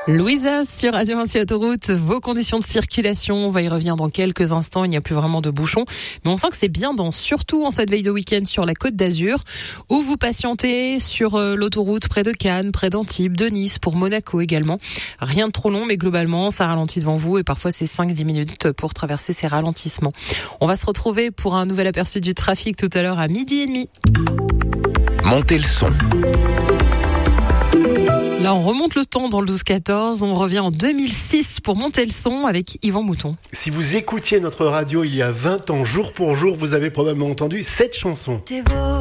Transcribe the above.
Louisa sur Radio Vinci Autoroute, vos conditions de circulation, on va y revenir dans quelques instants, il n'y a plus vraiment de bouchons, mais on sent que c'est bien dense, surtout en cette veille de week-end sur la Côte d'Azur, où vous patientez sur l'autoroute près de Cannes, près d'Antibes, de Nice, pour Monaco également. Rien de trop long, mais globalement, ça ralentit devant vous et parfois c'est 5-10 minutes pour traverser ces ralentissements. On va se retrouver pour un nouvel aperçu du trafic tout à l'heure à 12h30. Montez le son. Là, on remonte le temps dans le 12-14. On revient en 2006 pour monter le son avec Yvan Mouton. Si vous écoutiez notre radio il y a 20 ans, jour pour jour, vous avez probablement entendu cette chanson.